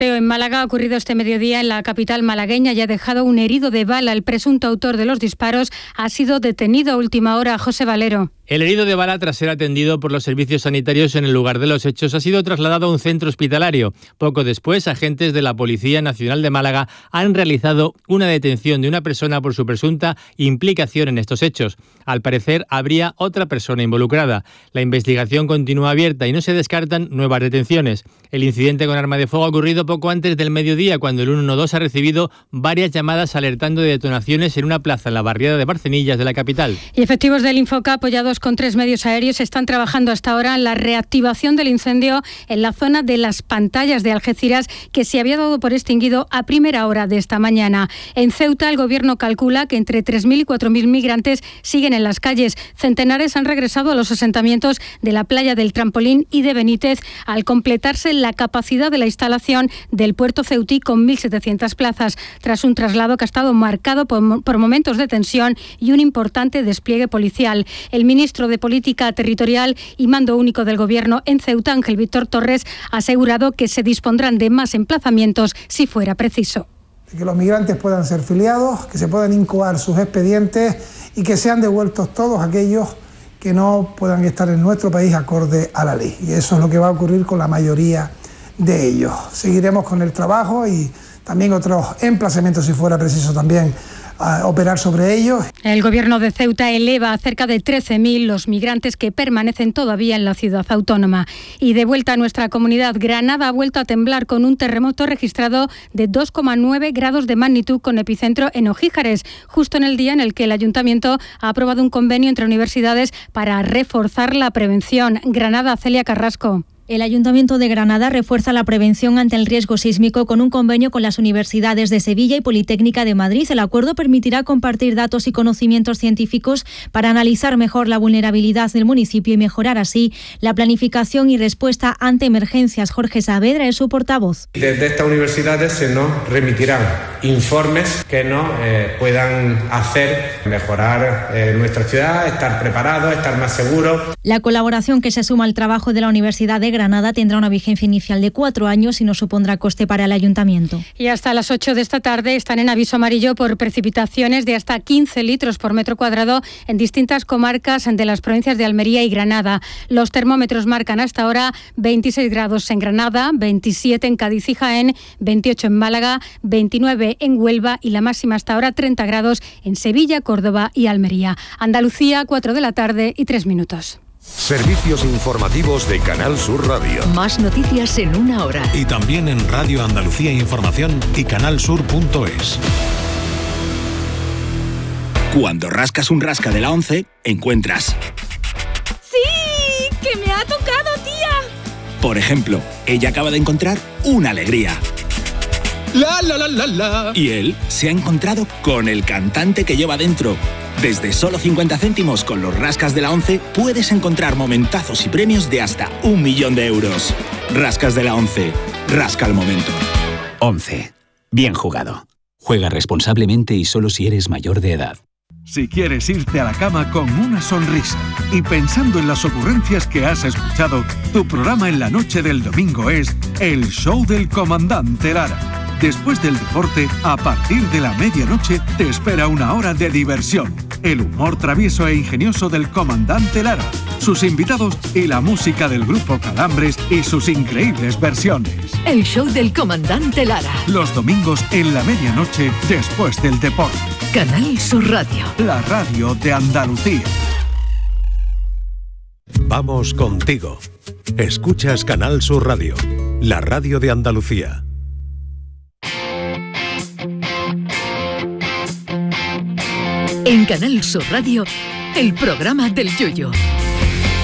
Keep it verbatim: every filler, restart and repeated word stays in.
En Málaga ha ocurrido este mediodía en la capital malagueña y ha dejado un herido de bala. El presunto autor de los disparos ha sido detenido a última hora. José Valero. El herido de bala, tras ser atendido por los servicios sanitarios en el lugar de los hechos, ha sido trasladado a un centro hospitalario. Poco después, agentes de la Policía Nacional de Málaga han realizado una detención de una persona por su presunta implicación en estos hechos. Al parecer, habría otra persona involucrada. La investigación continúa abierta y no se descartan nuevas detenciones. El incidente con arma de fuego ha ocurrido poco antes del mediodía, cuando el ciento doce ha recibido varias llamadas alertando de detonaciones en una plaza en la barriada de Barcenillas de la capital. Y efectivos del Infoca, apoyados con tres medios aéreos, están trabajando hasta ahora en la reactivación del incendio en la zona de las Pantallas de Algeciras, que se había dado por extinguido a primera hora de esta mañana. En Ceuta, el gobierno calcula que entre tres mil y cuatro mil migrantes siguen en las calles. Centenares han regresado a los asentamientos de la playa del Trampolín y de Benítez al completarse la capacidad de la instalación del puerto ceutí con mil setecientas plazas, tras un traslado que ha estado marcado por, por momentos de tensión y un importante despliegue policial. El ministro de Política Territorial y Mando Único del Gobierno en Ceuta, Ángel Víctor Torres, ha asegurado que se dispondrán de más emplazamientos si fuera preciso. Que los migrantes puedan ser filiados, que se puedan incoar sus expedientes y que sean devueltos todos aquellos que no puedan estar en nuestro país acorde a la ley. Y eso es lo que va a ocurrir con la mayoría de ellos. Seguiremos con el trabajo y también otros emplazamientos si fuera preciso también a operar sobre ellos. El gobierno de Ceuta eleva a cerca de trece mil los migrantes que permanecen todavía en la ciudad autónoma. Y de vuelta a nuestra comunidad, Granada ha vuelto a temblar con un terremoto registrado de dos coma nueve grados de magnitud con epicentro en Ojíjares, justo en el día en el que el ayuntamiento ha aprobado un convenio entre universidades para reforzar la prevención. Granada, Celia Carrasco. El Ayuntamiento de Granada refuerza la prevención ante el riesgo sísmico con un convenio con las universidades de Sevilla y Politécnica de Madrid. El acuerdo permitirá compartir datos y conocimientos científicos para analizar mejor la vulnerabilidad del municipio y mejorar así la planificación y respuesta ante emergencias. Jorge Saavedra es su portavoz. Desde estas universidades se nos remitirán informes que nos eh, puedan hacer mejorar eh, nuestra ciudad, estar preparados, estar más seguros. La colaboración que se suma al trabajo de la Universidad de Granada tendrá una vigencia inicial de cuatro años y no supondrá coste para el ayuntamiento. Y hasta las ocho de esta tarde están en aviso amarillo por precipitaciones de hasta quince litros por metro cuadrado en distintas comarcas de las provincias de Almería y Granada. Los termómetros marcan hasta ahora veintiséis grados en Granada, veintisiete en Cádiz y Jaén, veintiocho en Málaga, veintinueve en Huelva y la máxima hasta ahora treinta grados en Sevilla, Córdoba y Almería. Andalucía, cuatro de la tarde y tres minutos. Servicios informativos de Canal Sur Radio. Más noticias en una hora. Y también en Radio Andalucía Información y canalsur punto es. Cuando rascas un rasca de la once, encuentras... ¡Sí! ¡Que me ha tocado, tía! Por ejemplo, ella acaba de encontrar una alegría. La, la, la, la, la. Y él se ha encontrado con el cantante que lleva dentro. Desde solo cincuenta céntimos con los rascas de la once puedes encontrar momentazos y premios de hasta un millón de euros. Rascas de la once. Rasca el momento. once. Bien jugado. Juega responsablemente y solo si eres mayor de edad. Si quieres irte a la cama con una sonrisa y pensando en las ocurrencias que has escuchado, tu programa en la noche del domingo es El Show del Comandante Lara. Después del deporte, a partir de la medianoche, te espera una hora de diversión. El humor travieso e ingenioso del Comandante Lara, sus invitados y la música del grupo Calambres y sus increíbles versiones. El Show del Comandante Lara. Los domingos en la medianoche, después del deporte. Canal Sur Radio. La radio de Andalucía. Vamos contigo. Escuchas Canal Sur Radio, la radio de Andalucía. En Canal Sur Radio, el programa del Yoyo.